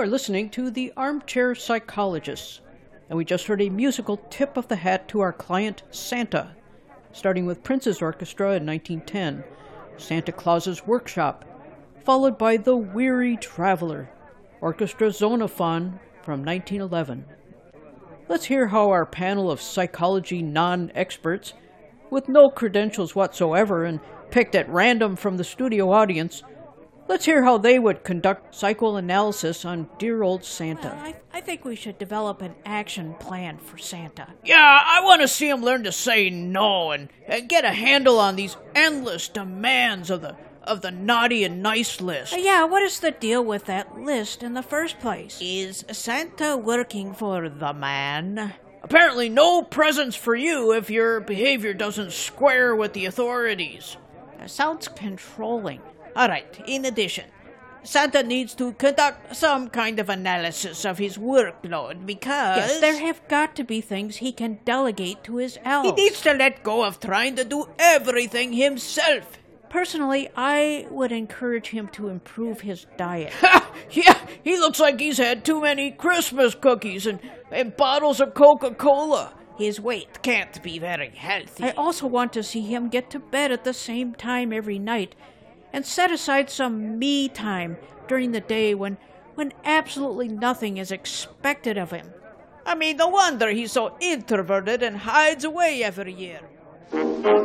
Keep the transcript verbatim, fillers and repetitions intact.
are listening to The Armchair Psychologists, and we just heard a musical tip of the hat to our client, Santa, starting with Prince's Orchestra in nineteen ten, Santa Claus's Workshop, followed by The Weary Traveler, Orchestra Zonophon from nineteen eleven. Let's hear how our panel of psychology non-experts, with no credentials whatsoever and picked at random from the studio audience, let's hear how they would conduct psychoanalysis on dear old Santa. Well, I, I think we should develop an action plan for Santa. Yeah, I want to see him learn to say no and, and get a handle on these endless demands of the of the naughty and nice list. Uh, yeah, what is the deal with that list in the first place? Is Santa working for the man? Apparently no presents for you if your behavior doesn't square with the authorities. That sounds controlling. All right, in addition, Santa needs to conduct some kind of analysis of his workload because... Yes, there have got to be things he can delegate to his elves. He needs to let go of trying to do everything himself. Personally, I would encourage him to improve his diet. Yeah, he looks like he's had too many Christmas cookies and, and bottles of Coca-Cola. His weight can't be very healthy. I I also want to see him get to bed at the same time every night and set aside some me time during the day when, when absolutely nothing is expected of him. I mean, no wonder he's so introverted and hides away every year.